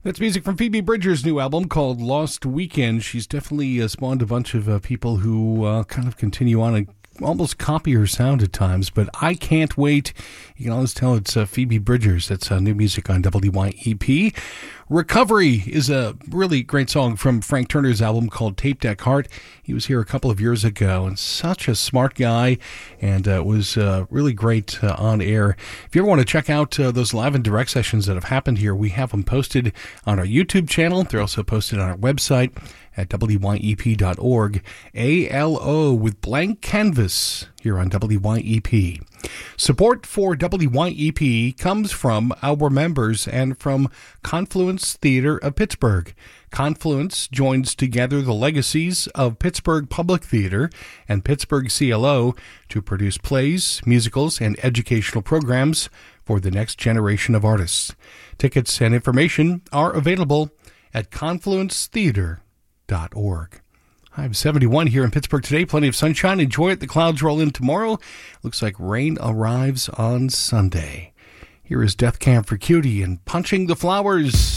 That's music from Phoebe Bridgers' new album called Lost Weekend. She's definitely spawned a bunch of people who kind of continue on and almost copy her sound at times, but I can't wait. You can always tell it's Phoebe Bridgers. That's new music on WYEP. Recovery is a really great song from Frank Turner's album called Tape Deck Heart. He was here a couple of years ago and such a smart guy, and was really great on air. If you ever want to check out those live and direct sessions that have happened here, we have them posted on our YouTube channel. They're also posted on our website at wyep.org. ALO with Blank Canvas here on WYEP. Support for WYEP comes from our members and from Confluence Theater of Pittsburgh. Confluence joins together the legacies of Pittsburgh Public Theater and Pittsburgh CLO to produce plays, musicals, and educational programs for the next generation of artists. Tickets and information are available at confluencetheater.org. I'm 71 here in Pittsburgh today. Plenty of sunshine. Enjoy it. The clouds roll in tomorrow. Looks like rain arrives on Sunday. Here is Death Camp for Cutie and Punching the Flowers.